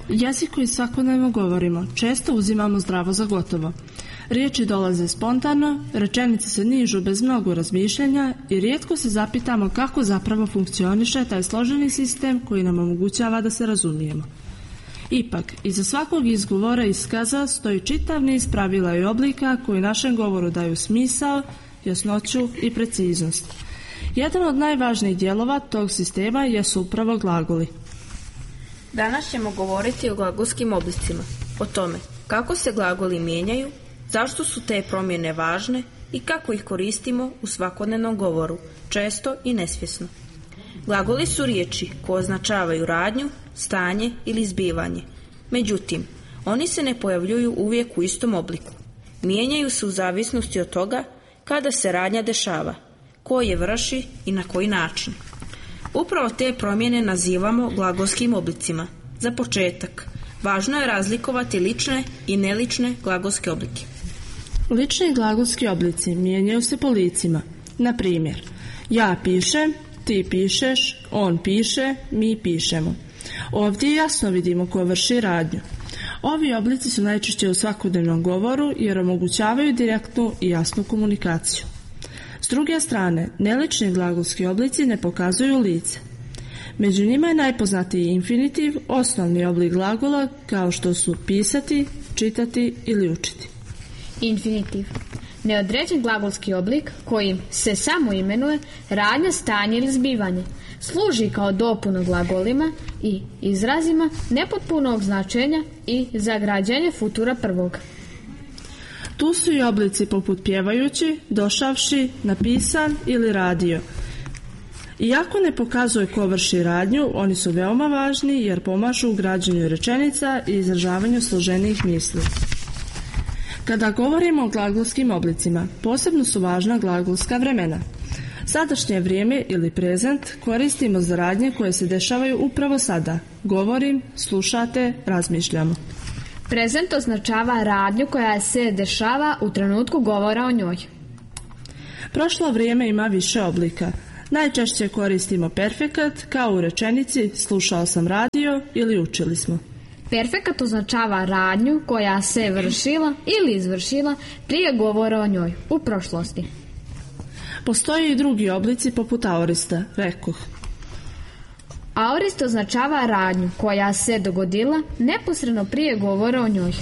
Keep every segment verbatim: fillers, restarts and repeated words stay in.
Jezik koji svakodnevno govorimo često uzimamo zdravo za gotovo. Riječi dolaze spontano, rečenice se nižu bez mnogo razmišljanja i rijetko se zapitamo kako zapravo funkcioniše taj složeni sistem koji nam omogućava da se razumijemo. Ipak, iza svakog izgovora i iskaza stoji čitav niz pravila i oblika koji našem govoru daju smisao, jasnoću i preciznost. Jedan od najvažnijih dijelova tog sistema jesu upravo glagoli. Danas ćemo govoriti o glagolskim oblicima, o tome kako se glagoli mijenjaju, zašto su te promjene važne i kako ih koristimo u svakodnevnom govoru, često i nesvjesno. Glagoli su riječi koje označavaju radnju, stanje ili zbivanje. Međutim, oni se ne pojavljuju uvijek u istom obliku. Mijenjaju se u zavisnosti od toga kada se radnja dešava, ko je vrši i na koji način. Upravo te promjene nazivamo glagolskim oblicima. Za početak, važno je razlikovati lične i nelične glagolske oblike. Lični glagolski oblici mijenjaju se po licima. Na primjer, ja pišem, ti pišeš, on piše, mi pišemo. Ovdje jasno vidimo ko vrši radnju. Ovi oblici su najčešće u svakodnevnom govoru jer omogućavaju direktnu i jasnu komunikaciju. S druge strane, nelični glagolski oblici ne pokazuju lice. Među njima je najpoznatiji infinitiv, osnovni oblik glagola kao što su pisati, čitati ili učiti. Infinitiv. Neodređen glagolski oblik kojim se samo imenuje radnja, stanje ili zbivanje. Služi kao dopuna glagolima i izrazima nepotpunog značenja i zagrađenje futura prvog. Tu su i oblici poput pjevajući, došavši, napisan ili radio. Iako ne pokazuje ko vrši radnju, oni su veoma važni jer pomažu u građenju rečenica i izražavanju složenijih misli. Kada govorimo o glagolskim oblicima, posebno su važna glagolska vremena. Sadašnje vrijeme ili prezent koristimo za radnje koje se dešavaju upravo sada. Govorim, slušate, razmišljamo. Prezent označava radnju koja se dešava u trenutku govora o njoj. Prošlo vrijeme ima više oblika. Najčešće koristimo perfekat kao u rečenici slušao sam radio ili učili smo. Perfekat označava radnju koja se vršila ili izvršila prije govora o njoj, u prošlosti. Postoje i drugi oblici poput aorista, rekoh. Aorist označava radnju koja se dogodila neposredno prije govora o njoj.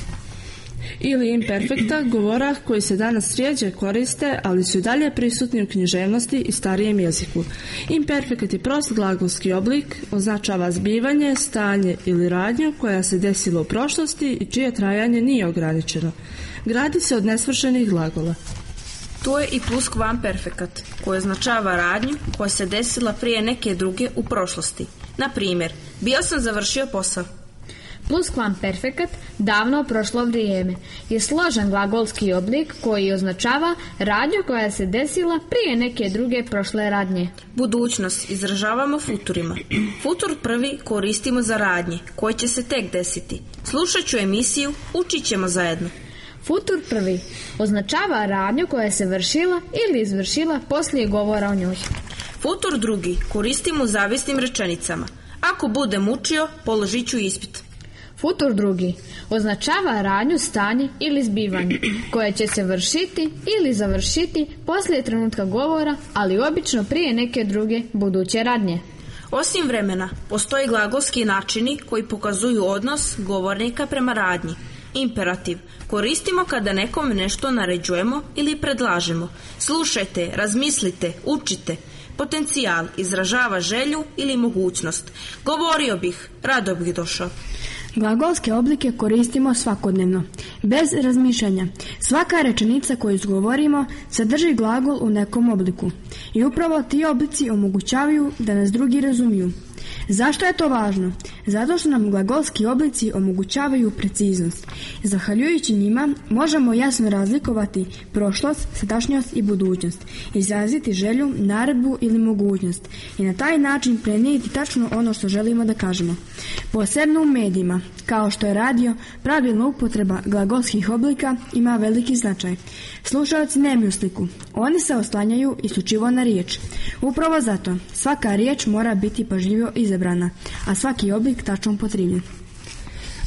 Ili imperfekta, govora koji se danas rijeđe koriste, ali su i dalje prisutni u književnosti i starijem jeziku. Imperfekat je prost glagolski oblik, označava zbivanje, stanje ili radnju koja se desila u prošlosti i čije trajanje nije ograničeno. Gradi se od nesvršenih glagola. Tu je i pluskvamperfekat, koji označava radnju koja se desila prije neke druge u prošlosti. Na primjer, bio sam završio posao. Pluskvamperfekat, davno prošlo vrijeme, je složen glagolski oblik koji označava radnju koja se desila prije neke druge prošle radnje. Budućnost izražavamo futurima. Futur prvi koristimo za radnje koje će se tek desiti. Slušat ću emisiju, učit ćemo zajedno. Futur prvi označava radnju koja se vršila ili izvršila poslije govora o njoj. Futur drugi koristimo u zavisnim rečenicama. Ako budem učio, položit ću ispit. Futur drugi označava radnju, stanje ili zbivanje koje će se vršiti ili završiti poslije trenutka govora, ali obično prije neke druge buduće radnje. Osim vremena, postoje glagolski načini koji pokazuju odnos govornika prema radnji. Imperativ koristimo kada nekome nešto naređujemo ili predlažemo. Slušajte, razmislite, učite. Potencijal izražava želju ili mogućnost. Govorio bih, rado bih došao. Glagolske oblike koristimo svakodnevno, bez razmišljanja. Svaka rečenica koju izgovorimo sadrži glagol u nekom obliku. I upravo ti oblici omogućavaju da nas drugi razumiju. Zašto je to važno? Zato što nam glagolski oblici omogućavaju preciznost. Zahvaljujući njima možemo jasno razlikovati prošlost, sadašnjost i budućnost, izraziti želju, naredbu ili mogućnost i na taj način prenijeti tačno ono što želimo da kažemo. Posebno u medijima, kao što je radio, pravilna upotreba glagolskih oblika ima veliki značaj. Slušaoci nemaju sliku, oni se oslanjaju isključivo na riječ. Upravo zato svaka riječ mora biti pažljivo izabrana, a svaki oblik tačno upotrebljen.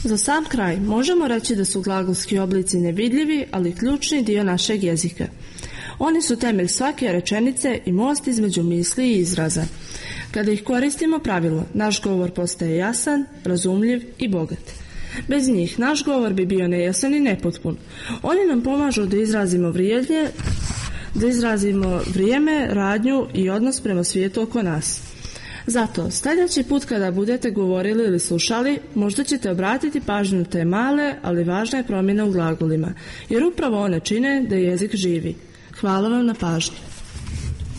Za sam kraj možemo reći da su glagolski oblici nevidljivi, ali ključni dio našeg jezika. Oni su temelj svake rečenice i most između misli i izraza. Kada ih koristimo pravilno, naš govor postaje jasan, razumljiv i bogat. Bez njih naš govor bi bio nejasan i nepotpun. Oni nam pomažu da izrazimo vrijednje, da izrazimo vrijeme, radnju i odnos prema svijetu oko nas. Zato, sljedeći put kada budete govorili ili slušali, možda ćete obratiti pažnju na te male, ali važne promjene u glagolima, jer upravo one čine da jezik živi. Hvala vam na pažnji.